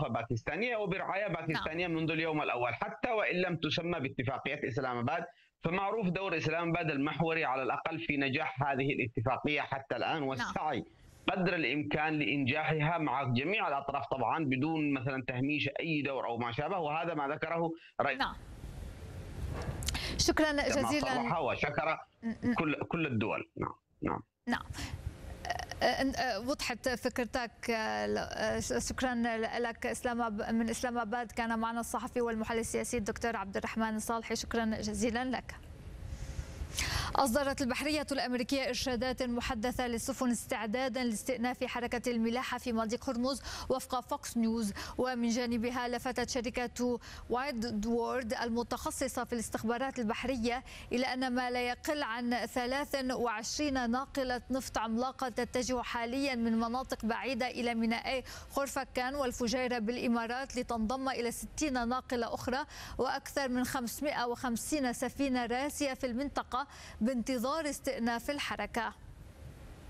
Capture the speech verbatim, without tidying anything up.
إضافة باكستانية وبرعاية باكستانية منذ اليوم الأول، حتى وإن لم تسمى باتفاقية إسلام آباد، فمعروف دور إسلام آباد المحوري على الأقل في نجاح هذه الاتفاقية حتى الآن، والسعي قدر الإمكان لإنجاحها مع جميع الأطراف طبعا بدون مثلا تهميش أي دور أو ما شابه، وهذا ما ذكره رئيس نعم. شكرا جزيلا. وشكر كل كل الدول. نعم نعم نعم وضحت فكرتك. شكرا لك. اسلام من اسلام اباد كان معنا الصحفي والمحلل السياسي الدكتور عبد الرحمن الصالحي، شكرا جزيلا لك. أصدرت البحرية الأمريكية إرشادات محدثة للسفن استعدادا لاستئناف حركة الملاحة في مضيق هرمز وفق فوكس نيوز. ومن جانبها لفتت شركة وايدوورد المتخصصة في الاستخبارات البحرية إلى أن ما لا يقل عن ثلاث وعشرين ناقلة نفط عملاقة تتجه حاليا من مناطق بعيدة إلى ميناء خرفكان والفجيرة بالإمارات لتنضم إلى ستين ناقلة أخرى وأكثر من خمسمائة وخمسين سفينة راسية في المنطقة بانتظار استئناف الحركة.